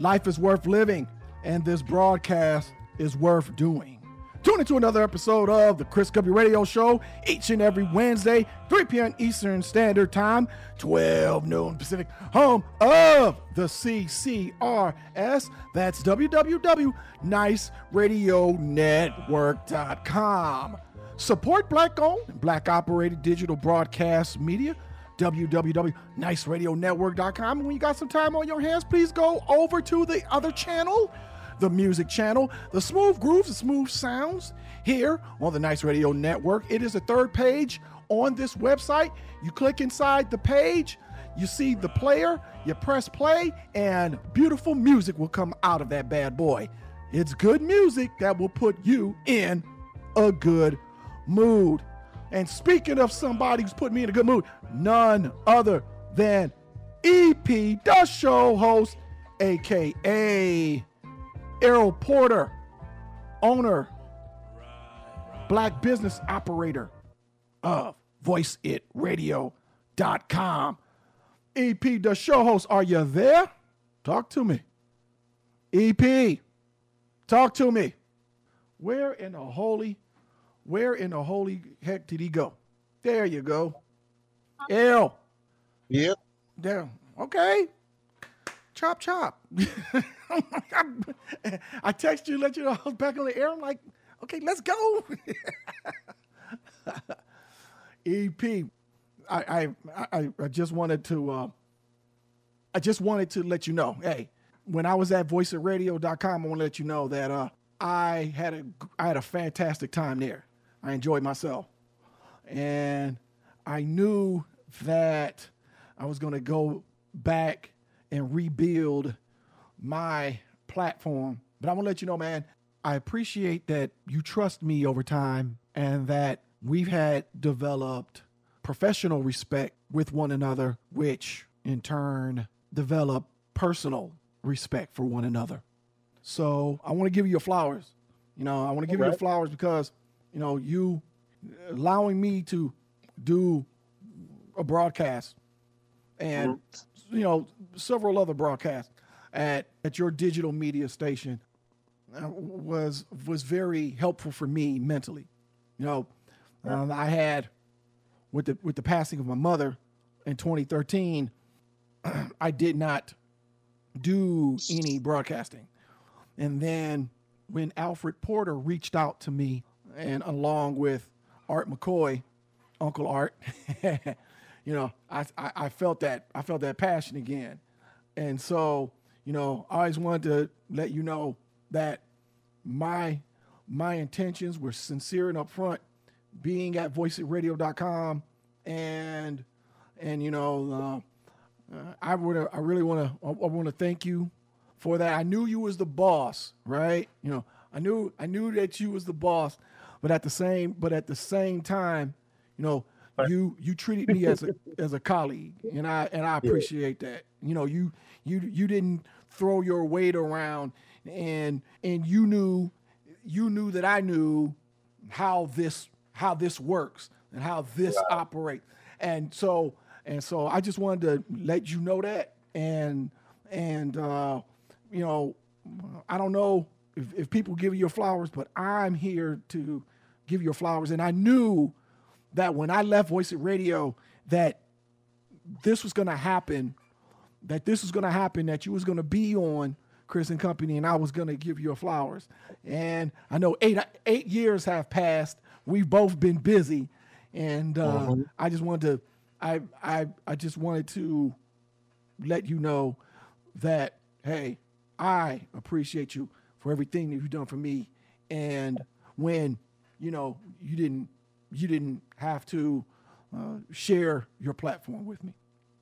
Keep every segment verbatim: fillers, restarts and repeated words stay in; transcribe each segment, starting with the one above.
Life is worth living, and this broadcast is worth doing. Tune into another episode of the Chris Cubby Radio Show each and every Wednesday, three p.m. Eastern Standard Time, twelve noon Pacific, home of the C C R S. That's w w w dot nice radio network dot com. Support Black-owned and Black-operated digital broadcast media, w w w dot nice radio network dot com. And when you got some time on your hands, please go over to the other channel, the music channel, the smooth grooves, the smooth sounds here on the Nice Radio Network. It is the third page on this website. You click inside the page, you see the player, you press play, and beautiful music will come out of that bad boy. It's good music that will put you in a good mood. And speaking of somebody who's put me in a good mood, none other than E P, the show host, aka Errol Porter, owner, black business operator of voice it radio dot com. E P, the show host, are you there? Talk to me. E P, talk to me. Where in the holy, where in the holy heck did he go? There you go. Errol. Yep. There. Okay. Chop, chop. I text you, let you know I was back on the air. I'm like, okay, let's go. E P, I, I, I, I just wanted to, uh, I just wanted to let you know, hey, when I was at voice it radio dot com, I want to let you know that uh, I had a, I had a fantastic time there. I enjoyed myself, and I knew that I was going to go back and rebuild my platform. But I want to let you know, man, I appreciate that you trust me over time and that we've had developed professional respect with one another, which in turn developed personal respect for one another. So I want to give you your flowers. You know, I want to give All you right. your flowers because, you know, you allowing me to do a broadcast and, you know, several other broadcasts at, at your digital media station uh, was was very helpful for me mentally. You know, um, I had with the with the passing of my mother in twenty thirteen, I did not do any broadcasting. And then when Alfred Porter reached out to me, and along with Art McCoy, Uncle Art, you know, I, I I felt that I felt that passion again. And so, you know, I always wanted to let you know that my my intentions were sincere and upfront, being at voice it radio dot com, and and you know, uh, uh, I would I really want to I, I want to thank you for that. I knew you was the boss, right? You know, I knew I knew that you was the boss, but at the same but at the same time, you know, you you treated me as a as a colleague, and I and I appreciate that. You know, you you you didn't throw your weight around, and and you knew you knew that I knew how this how this works and how this Right. operates. And so and so I just wanted to let you know that, and and uh, you know, I don't know if, if people give you your flowers, but I'm here to give you your flowers. And I knew that when I left Voice It Radio, that this was going to happen, that this was going to happen, that you was going to be on Chris and Company, and I was going to give you your flowers. And I know eight eight years have passed. We've both been busy, and uh, Mhm. I just wanted to, I I I just wanted to let you know that, hey, I appreciate you for everything that you've done for me. And when, you know, you didn't you didn't have to uh, share your platform with me.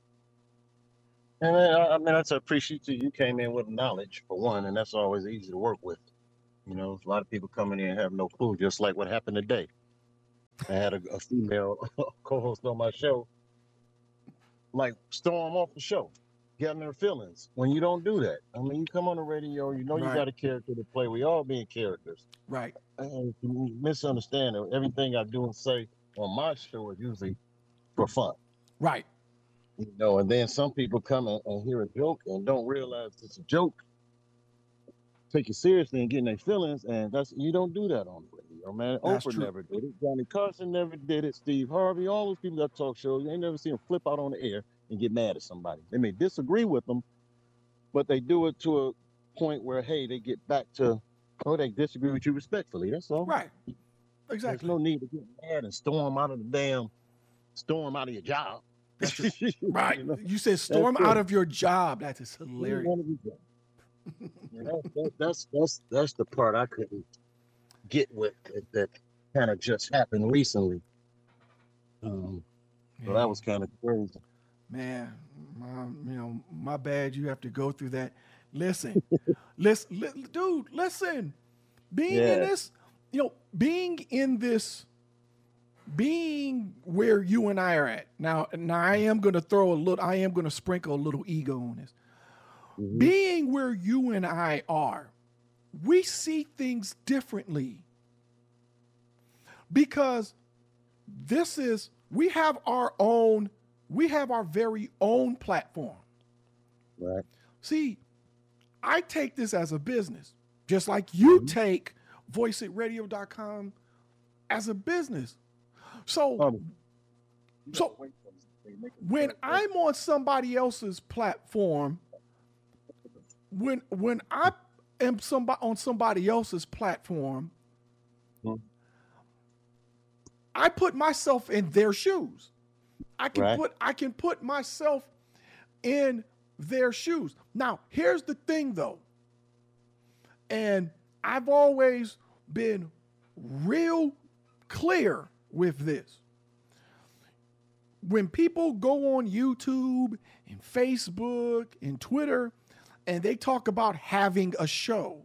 And I, I mean, that's I appreciate you. You came in with knowledge for one, and that's always easy to work with. You know, a lot of people come in here and have no clue, just like what happened today. I had a, a female co-host on my show, like storm off the show, getting their feelings. When you don't do that, I mean, you come on the radio, you know you Right. got a character to play. We all being characters. Right. And you misunderstand it. Everything I do and say on my show is usually for fun. Right. You know, and then some people come and, and hear a joke and don't realize it's a joke, take you seriously and getting their feelings, and that's you don't do that on the radio, man. That's Oprah true. never did it. Johnny Carson never did it. Steve Harvey, all those people that talk shows, you ain't never seen them flip out on the air and get mad at somebody. They may disagree with them, but they do it to a point where, hey, they get back to, oh, they disagree with you respectfully. That's all. Right. There's Exactly. no need to get mad and storm out of the damn, storm out of your job. That's true. Right. You know? You said storm That's out it. of your job. That is hilarious. One of these jobs. Yeah, that, that, that's that's that's the part I couldn't get with that, that kind of just happened recently. Um, so that was kind of crazy. Man, my, you know, my bad. You have to go through that. Listen, listen, li- dude, listen. Being in Yeah. this, you know, being in this, being where you and I are at now. Now, I am going to throw a little. I am going to sprinkle a little ego on this. Mhm. Being where you and I are, we see things differently because this is, we have our own, we have our very own platform. Right. See, I take this as a business, just like you Mhm. take voice it radio dot com as a business. So Um, So, when I'm on somebody else's platform, when when I am somebody on somebody else's platform, Mhm. I put myself in their shoes. I can Right. put I can put myself in their shoes. Now, here's the thing though. And I've always been real clear with this. When people go on YouTube and Facebook and Twitter and they talk about having a show,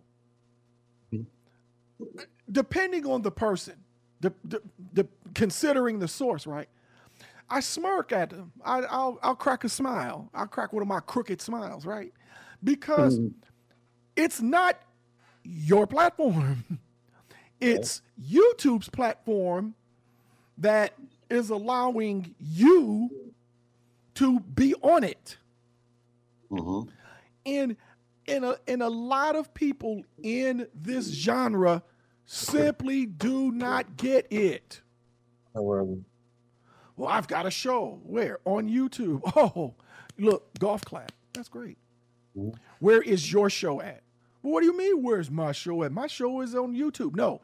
depending on the person, the, the, the considering the source, right? I smirk at them. I, I'll, I'll crack a smile. I'll crack one of my crooked smiles, right? Because Mhm. it's not your platform. It's YouTube's platform that is allowing you to be on it. Mhm. And and a, and a lot of people in this genre simply do not get it. However, Well, I've got a show. Where? On YouTube. Oh, look, golf clap. That's great. Mhm. Where is your show at? Well, what do you mean, where's my show at? My show is on YouTube. No,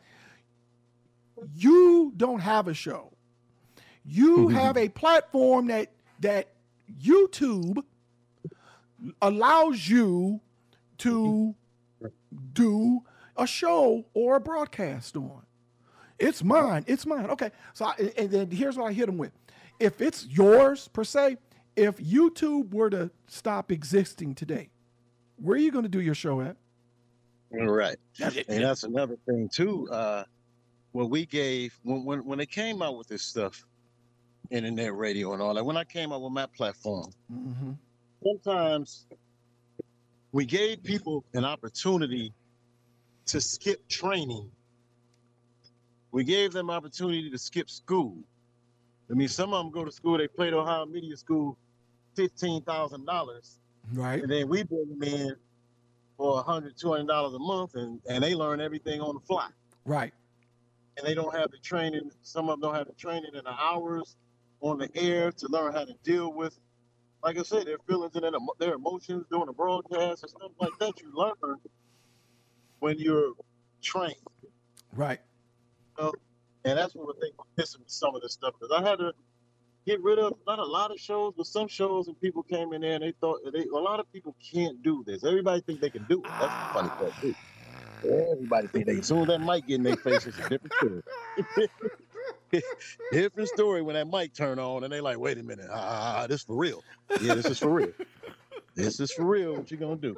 you don't have a show. You have a platform that that YouTube allows you to do a show or a broadcast on. It's mine. It's mine. Okay. So, I, and then here's what I hit them with. If it's yours per se, if YouTube were to stop existing today, where are you going to do your show at? right. That's it. And that's another thing too. Uh, when we gave when when when they came out with this stuff, internet radio and all that. When I came out with my platform, Mm-hmm. sometimes we gave people an opportunity to skip training. We gave them opportunity to skip school. I mean, some of them go to school. They played Ohio Media School, fifteen thousand dollars, Right. and then we bring them in for a hundred, two hundred dollars a month, and and they learn everything on the fly. Right. And they don't have the training. Some of them don't have the training in the hours on the air to learn how to deal with, like I said, their feelings and their, emo- their emotions during the broadcast and stuff like that. You learn when you're trained, Right. you know? And that's what I think was missing with some of this stuff. Because I had to get rid of not a lot of shows, but some shows, and people came in there and they thought that they, a lot of people can't do this. Everybody think they can do it. That's the funny part too. Everybody think they. As soon as that mic get in their face, it's a different story. Different story when that mic turn on and they like, wait a minute, ah, this for real. Yeah, this is for real. This is for real. What you gonna do?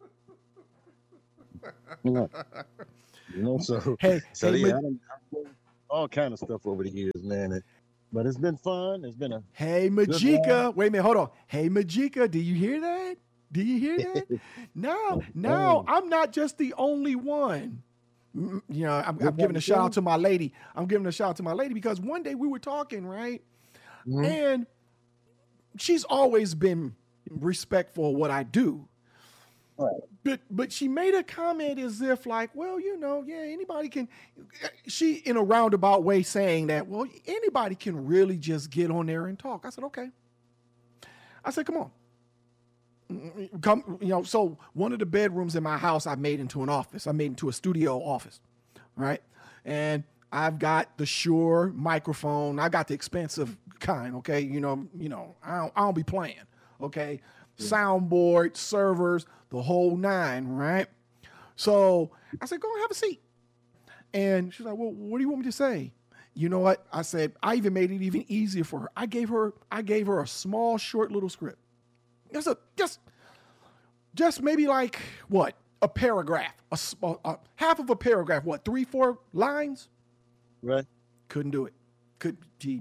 You know, you know so Hey, so hey, yeah, Ma- I done, I've done all kind of stuff over the years, man. And, but it's been fun. It's been a hey, Majika. Wait a minute. Hold on. Hey, Majika. Do you hear that? Do you hear that? No, no, I'm not just the only one. Mm, You know, I'm, I'm giving a shout out to my lady. I'm giving a shout out to my lady because one day we were talking, right? Mhm. And she's always been respectful of what I do. Right. But but she made a comment as if like, well, you know, yeah, anybody can. She in a roundabout way saying that, well, anybody can really just get on there and talk. I said, okay. I said, come on, come. You know, so one of the bedrooms in my house I made into an office. I made into a studio office, right? And I've got the Shure microphone. I got the expensive kind. Okay, you know, you know, I don't, I don't be playing. Okay, soundboard, servers, the whole nine, right? So I said, go and have a seat. And she's like, well, what do you want me to say? You know what? I said, I even made it even easier for her. I gave her, I gave her a small, short little script. Just a, just, just maybe like what? A paragraph, a, a, a half of a paragraph, what? Three, four lines? Right. Couldn't do it. Could, gee.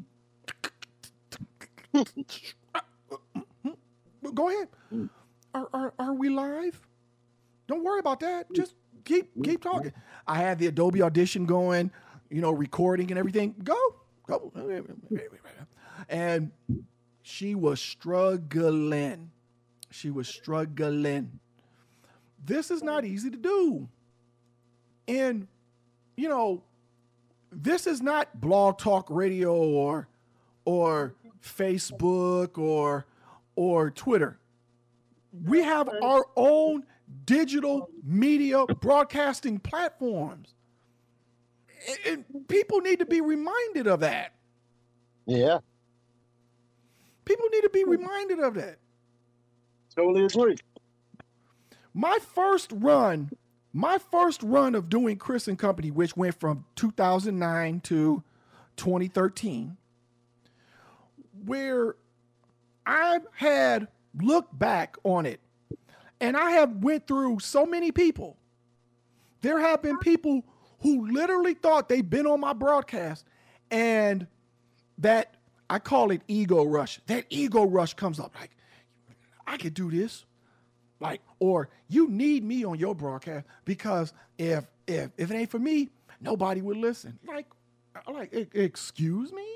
Go ahead. Are, are are we live? Don't worry about that. Just keep keep talking. I had the Adobe Audition going, you know, recording and everything. Go, go. And she was struggling. She was struggling. This is not easy to do. And, you know, this is not Blog Talk Radio or or Facebook or or Twitter. We have our own digital media broadcasting platforms. And people need to be reminded of that. Yeah. People need to be reminded of that. Totally agree. My first run, my first run of doing Chris and Company, which went from two thousand nine to twenty thirteen, where I had looked back on it, and I have went through so many people. There have been people who literally thought they'd been on my broadcast, and that, I call it ego rush. That ego rush comes up like, I could do this. Like, or you need me on your broadcast because if if if it ain't for me, nobody would listen. Like, like, e- excuse me?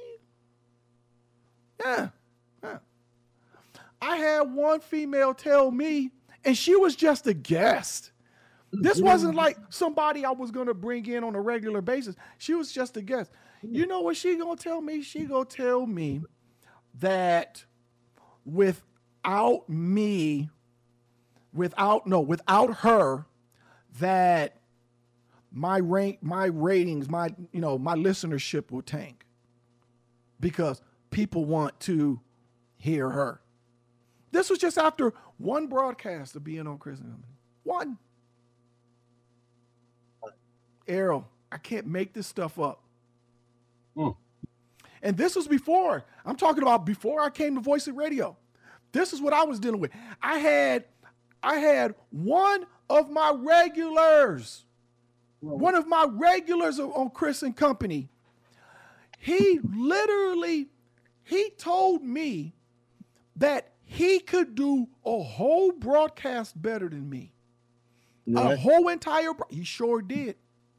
Yeah. yeah. I had one female tell me, and she was just a guest. This wasn't like somebody I was gonna bring in on a regular basis. She was just a guest. You know what she gonna tell me? She gonna tell me that without me, without no, without her, that my rank, my ratings, my you know, my listenership will tank because people want to hear her. This was just after one broadcast of being on Chris and Company. One. Errol, I can't make this stuff up. Mm. And this was before. I'm talking about before I came to Voice of Radio. This is what I was dealing with. I had, I had one of my regulars, one of my regulars on Chris and Company. He literally, he told me that he could do a whole broadcast better than me. Right. A whole entire, he sure did.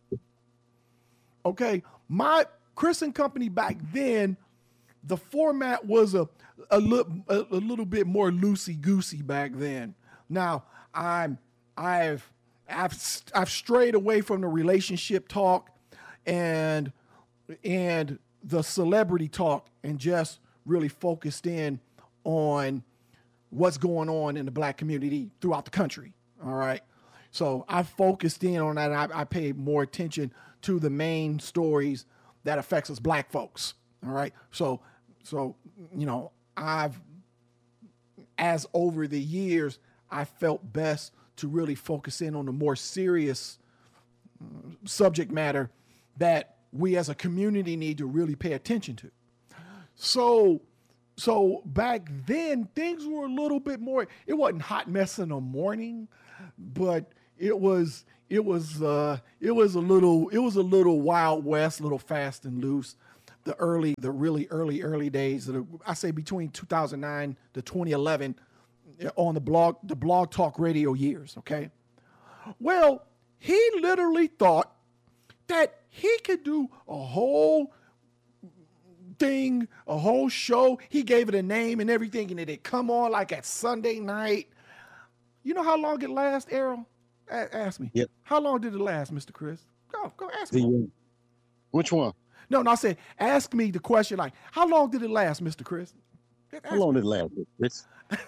Okay, my Chris and Company back then, the format was a a, li- a, a little bit more loosey goosey back then. Now I'm I've I've I've strayed away from the relationship talk and and the celebrity talk and just really focused in on what's going on in the black community throughout the country. All right. So I focused in on that. I, I paid more attention to the main stories that affects us black folks. All right. So, so, you know, I've, as over the years, I felt best to really focus in on the more serious uh, subject matter that we as a community need to really pay attention to. So, so back then things were a little bit more, it wasn't hot mess in the morning, but it was, it was, uh, it was a little, it was a little Wild West, a little fast and loose. The early, the really early, early days of the, I say between two thousand nine to twenty eleven on the blog, the Blog Talk Radio years. Okay. Well, he literally thought that he could do a whole thing, a whole show. He gave it a name and everything, and it'd come on like at Sunday night. You know how long it lasts, Errol? A- ask me. Yep. How long did it last, Mister Chris? Go, go ask The, me. uh, which one? No, no, I said, ask me the question like, how long did it last, Mister Chris? Ask How long did it last? It's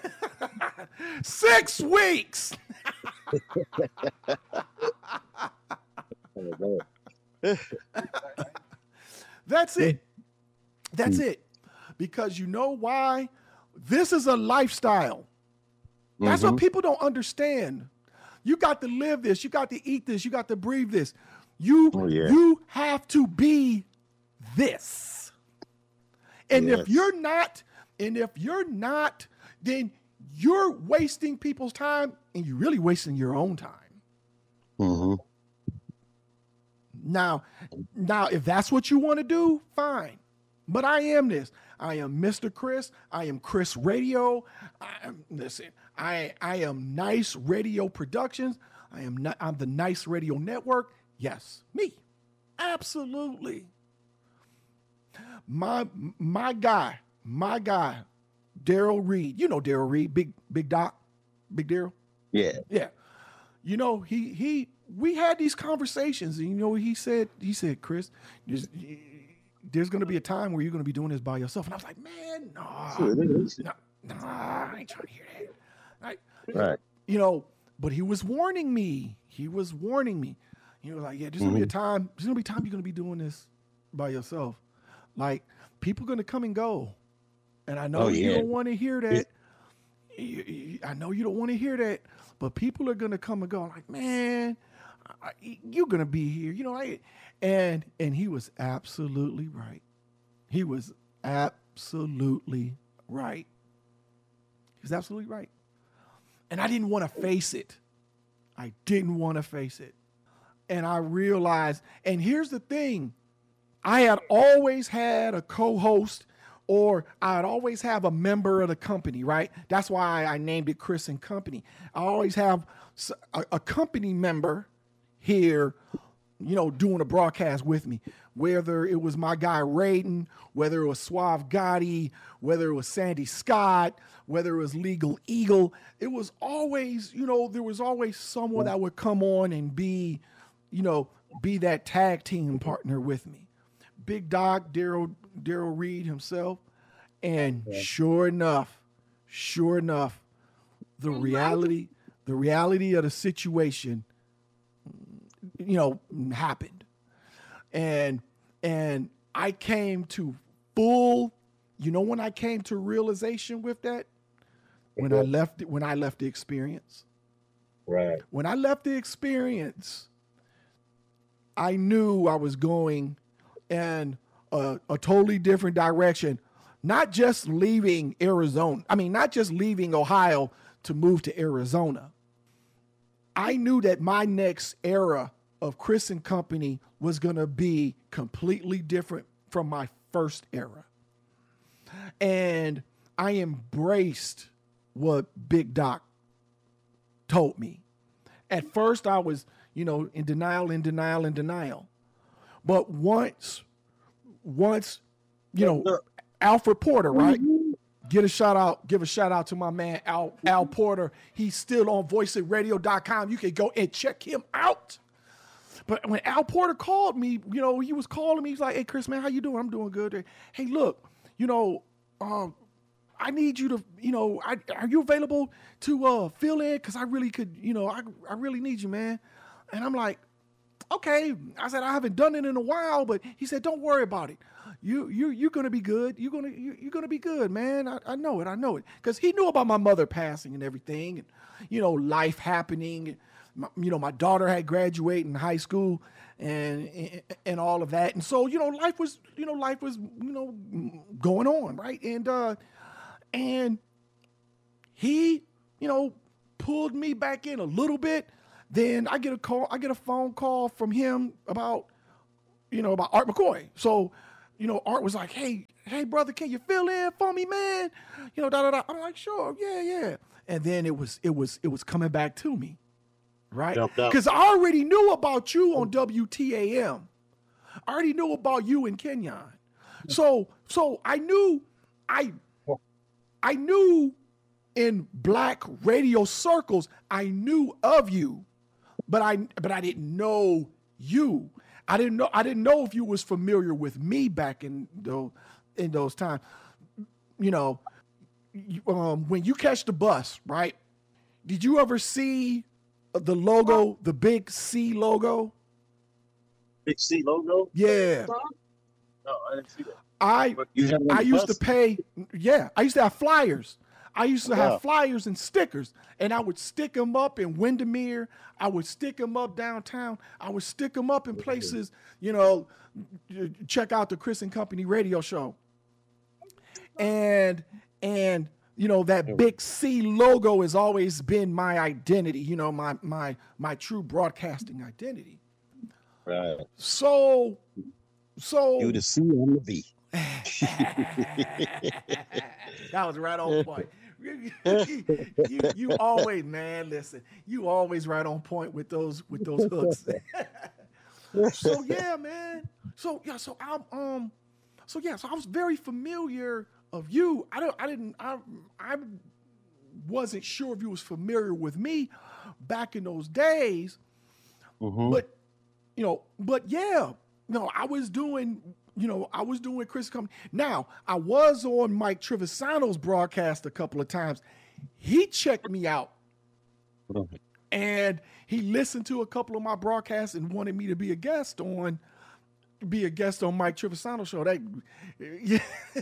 Six weeks. That's it. That's it. Because you know why? This is a lifestyle. That's Mhm. what people don't understand. You got to live this. You got to eat this. You got to breathe this. You, Oh, yeah. you have to be this. And if Yes. you're not, and if you're not, then you're wasting people's time and you're really wasting your own time. Mhm. Now, now, if that's what you want to do, fine. But I am this. I am Mister Chris. I am Chris Radio. I am listen. I I am Nice Radio Productions. I am not. I'm the Nice Radio Network. Yes, me. Absolutely. My my guy, my guy, Daryl Reed. You know Daryl Reed, big big Doc, big Daryl. Yeah. Yeah. You know, he he we had these conversations, and you know, he said, he said, Chris, there's, there's gonna be a time where you're gonna be doing this by yourself. And I was like, man, nah, Sure, it is. nah, nah, I ain't trying to hear that. Right. Right. You know, but he was warning me. He was warning me. He was like, yeah, there's gonna be a time, there's gonna be time you're gonna be doing this by yourself. Like, people gonna come and go. And I know Oh, you yeah. don't want to hear that. You- you- I know you don't want to hear that, but people are gonna come and go. I'm like, man, I, you're gonna be here, you know. I, and and he was absolutely right. He was absolutely right. He was absolutely right. And I didn't want to face it. I didn't want to face it. And I realized. And here's the thing: I had always had a co-host, or I'd always have a member of the company, right? That's why I named it Chris and Company. I always have s- a, a company member here, you know, doing a broadcast with me. Whether it was my guy Raiden, whether it was Suave Gotti, whether it was Sandy Scott, whether it was Legal Eagle, it was always, you know, there was always someone that would come on and be, you know, be that tag team partner with me. Big Doc, Daryl Daryl Reed himself. And sure enough, sure enough, the reality, the reality of the situation, you know, happened. And and I came to full, you know, when I came to realization with that, when I left when I left the experience. Right. When I left the experience, I knew I was going in a, a totally different direction. Not just leaving Arizona. I mean, not just leaving Ohio to move to Arizona. I knew that my next era of Chris and Company was going to be completely different from my first era. And I embraced what Big Doc told me. At first, I was, you know, in denial, in denial, in denial. But once, once, you know, Alfred Porter, right? Get a shout out, give a shout out to my man Al Al Porter. He's still on voice it radio dot com. You can go and check him out. But when Al Porter called me, you know, he was calling me. He's like, "Hey, Chris, man, how you doing? I'm doing good. Hey, look, you know, um, I need you to, you know, I, are you available to uh, fill in? Because I really could, you know, I, I really need you, man." And I'm like, okay. I said, I haven't done it in a while, but he said, don't worry about it. You, you, you're going to be good. You're going to, you, you're going to be good, man. I, I know it. I know it. Cause he knew about my mother passing and everything, and, you know, life happening. My, you know, my daughter had graduated in high school and, and, and all of that. And so, you know, life was, you know, life was, you know, going on. Right. And, uh, and he, you know, pulled me back in a little bit. Then I get a call, I get a phone call from him about, you know, about Art McCoy. So, you know, Art was like, hey, hey, brother, can you fill in for me, man? You know, da da da. I'm like, sure, yeah, yeah. And then it was, it was, it was coming back to me, right? Because I already knew about you on W T A M. I already knew about you in Kenyon. So, so I knew, I, I knew in black radio circles, I knew of you, but I but I didn't know you. I didn't know I didn't know if you was familiar with me back in those in those times. You know, you, um, when you catch the bus, right? Did you ever see the logo, the big C logo? Big C logo? Yeah. No, I didn't see that. I I used bus? to pay. Yeah, I used to have flyers. I used to have wow. flyers and stickers, and I would stick them up in Windermere. I would stick them up downtown. I would stick them up in places, you know, check out the Chris and Company radio show. And, and you know, that big C logo has always been my identity, you know, my, my, my true broadcasting identity. Right. So, so. You the C and the V. That was right on point. you, you always, man, listen, you always right on point with those with those hooks. So yeah, man. So yeah, so I'm um so yeah, so I was very familiar of you. I don't I didn't I I wasn't sure if you was familiar with me back in those days. Mm-hmm. But you know, but yeah, no, I was doing You know, I was doing Chris Company. Now, I was on Mike Trivisano's broadcast a couple of times. He checked me out. And he listened to a couple of my broadcasts and wanted me to be a guest on be a guest on Mike Trivisano's show. That, yeah.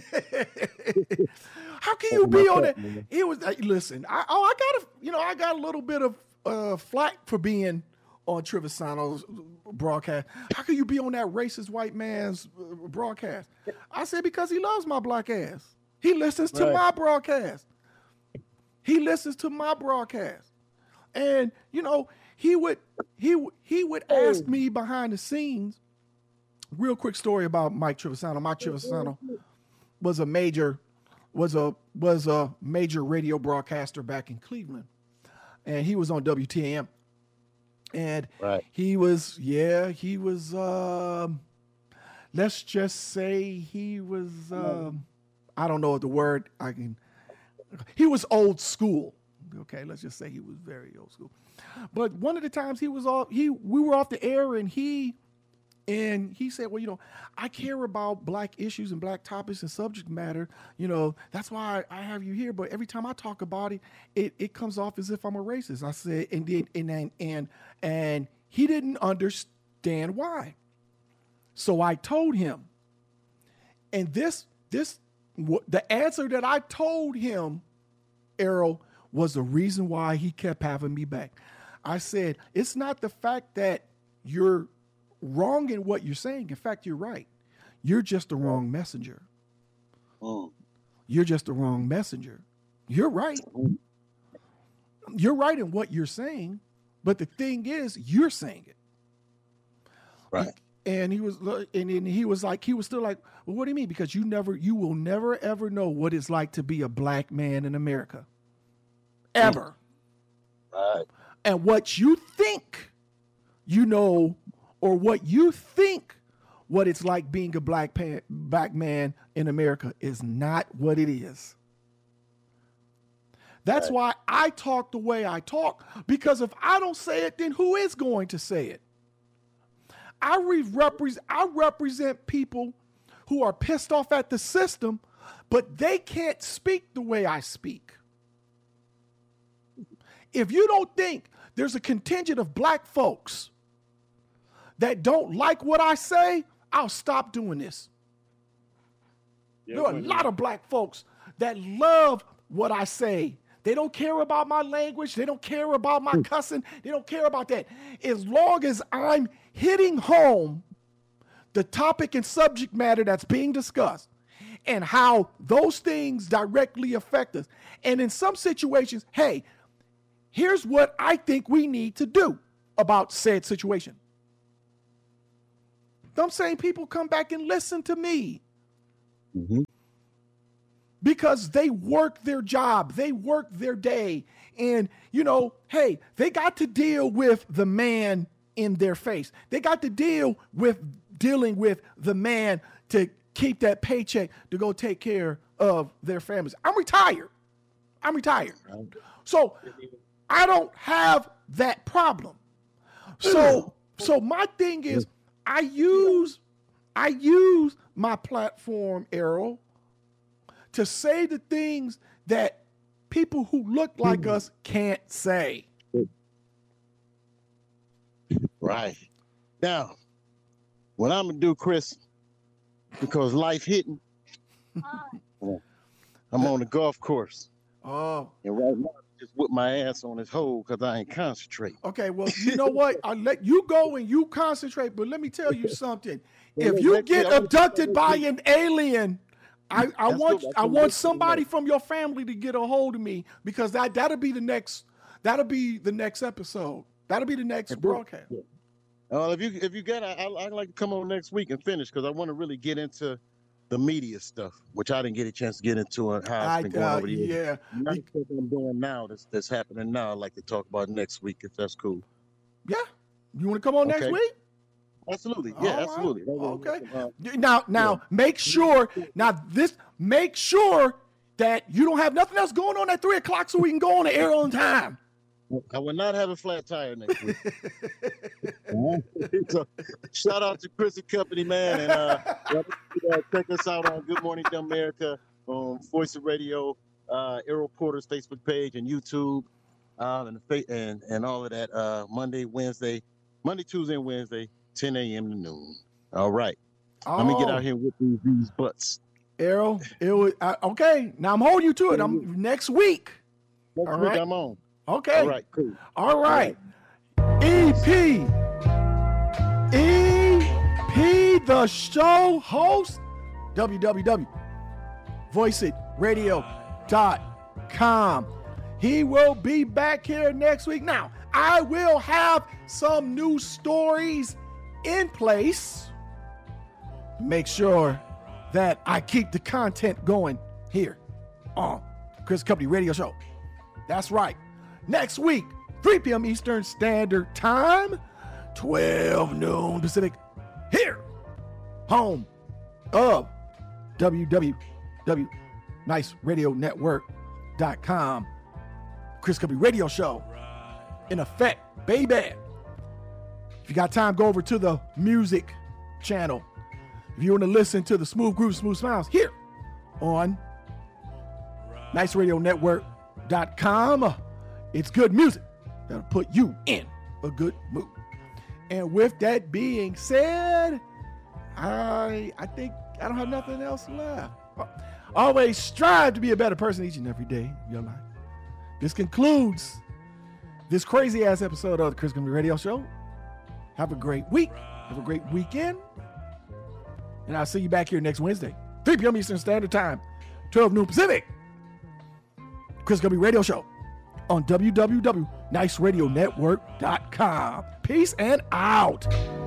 How can you be on it? It was like, listen, I oh I got a you know, I got a little bit of uh, flack for being on Trivisano's broadcast. How can you be on that racist white man's broadcast? I said, because he loves my black ass. He listens to right. my broadcast. He listens to my broadcast. And, you know, he would he he would ask me behind the scenes. Real quick story about Mike Trivisano. Mike Trivisano was a major was a was a major radio broadcaster back in Cleveland. And he was on W T A M. And right. he was, yeah, he was, um, let's just say he was, um, I don't know the word I can, he was old school. Okay, let's just say he was very old school. But one of the times he was off, he, we were off the air and he, and he said, well, you know, I care about black issues and black topics and subject matter. You know, that's why I have you here. But every time I talk about it, it, it comes off as if I'm a racist. I said, and and and and, and he didn't understand why. So I told him, and this this the answer that I told him, Errol, was the reason why he kept having me back. I said, it's not the fact that you're wrong in what you're saying. In fact, you're right. You're just the wrong messenger. Oh. You're just the wrong messenger. You're right. You're right in what you're saying, but the thing is, you're saying it. Right. And he was, and then he was like, he was still like, well, what do you mean? Because you never, you will never ever know what it's like to be a black man in America. Ever. Right. And what you think, you know, or what you think what it's like being a black, pan, black man in America is not what it is. That's right. Why I talk the way I talk, because if I don't say it, then who is going to say it? I, re- represent, I represent people who are pissed off at the system, but they can't speak the way I speak. If you don't think there's a contingent of black folks that don't like what I say, I'll stop doing this. Yeah, there are a lot of black folks that love what I say. They don't care about my language. They don't care about my cussing. They don't care about that. As long as I'm hitting home the topic and subject matter that's being discussed and how those things directly affect us. And in some situations, hey, here's what I think we need to do about said situation. I'm saying people come back and listen to me. Mm-hmm. Because they work their job, they work their day. And, you know, hey, they got to deal with the man in their face. They got to deal with dealing with the man to keep that paycheck to go take care of their families. I'm retired. I'm retired. So I don't have that problem. So so my thing is I use I use my platform, Errol, to say the things that people who look like us can't say. Right. Now, what I'm gonna do, Chris, because life hitting, I'm on the golf course. Oh. And right now, I just whip my ass on this hole because I ain't concentrate. Okay, well, you know what? I'll let you go and you concentrate, but let me tell you something. If you get abducted by an alien, I, I want I want somebody from your family to get a hold of me, because that that'll be the next that'll be the next episode. That'll be the next broadcast. Well, if you if you got, I I'd like to come on next week and finish, because I want to really get into the media stuff, which I didn't get a chance to get into it. How it's been I, going uh, over the years. yeah. Not the stuff I'm doing now. That's that's happening now. I'd like to talk about next week, if that's cool. Yeah. You want to come on Okay. next week? Absolutely. Yeah, All right. absolutely. Okay. Uh, Now, now, yeah. make sure. Now, this. Make sure that you don't have nothing else going on at three o'clock, so we can go on the air on time. I will not have a flat tire next week. So, shout out to Chris and Company, man, and uh, uh, check us out on Good Morning America, on Voice of Radio, uh, Errol Porter's Facebook page and YouTube, uh, and the fa- and and all of that. Uh, Monday, Wednesday, Monday, Tuesday, and Wednesday, ten a.m. to noon. All right, Oh, let me get out here with these, these butts. Errol, it was, uh, okay. Now I'm holding you to it. I'm next week. Next All week right. I'm on. Okay. All right, cool. All right. E P. E P, the show host, w w w dot voice it radio dot com. He will be back here next week. Now, I will have some new stories in place. Make sure that I keep the content going here on Chris Company Radio Show. That's right. Next week, three p.m. Eastern Standard Time, twelve noon Pacific, here, home of w w w dot nice radio network dot com. Chris Company Radio Show in effect, baby. If you got time, go over to the music channel. If you want to listen to the Smooth Groove, Smooth Smiles here on nice radio network dot com. It's good music that'll put you in a good mood. And with that being said, I I think I don't have nothing else left. Always strive to be a better person each and every day of your life. This concludes this crazy ass episode of the Chris Company Radio Show. Have a great week. Have a great weekend. And I'll see you back here next Wednesday, three p.m. Eastern Standard Time, twelve noon Pacific. Chris Company Radio Show on w w w dot nice radio network dot com. Peace and out.